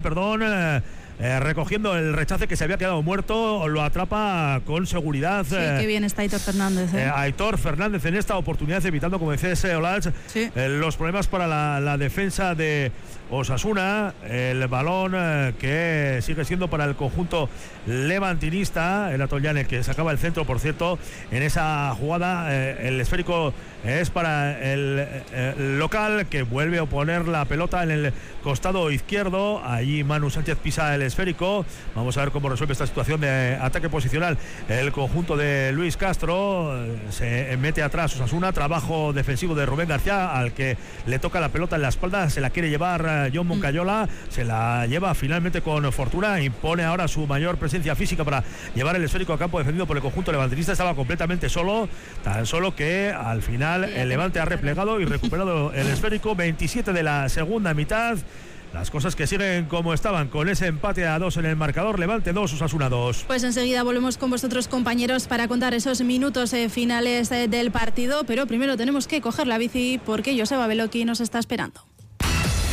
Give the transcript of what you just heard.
recogiendo el rechace que se había quedado muerto, lo atrapa con seguridad. Sí, qué bien está Aitor Fernández. Aitor Fernández en esta oportunidad, evitando, como decía Olaz, sí, los problemas para la defensa de Osasuna. El balón que sigue siendo para el conjunto levantinista, el Atollane, que sacaba el centro, por cierto, en esa jugada. El esférico es para el local, que vuelve a poner la pelota en el costado izquierdo. Allí Manu Sánchez pisa el esférico. Vamos a ver cómo resuelve esta situación de ataque posicional el conjunto de Luis Castro. Se mete atrás Osasuna, trabajo defensivo de Rubén García, al que le toca la pelota en la espalda, se la quiere llevar John Moncayola, se la lleva finalmente con fortuna, impone ahora su mayor presencia física para llevar el esférico a campo defendido por el conjunto levantinista. Estaba completamente solo, tan solo que al final el Levante ha replegado y recuperado el esférico. 27 de la segunda mitad. Las cosas que siguen como estaban, con ese empate a 2 en el marcador. Levante 2, Osasuna 2. Pues enseguida volvemos con vosotros, compañeros, para contar esos minutos finales del partido, pero primero tenemos que coger la bici porque Joseba Beloki nos está esperando.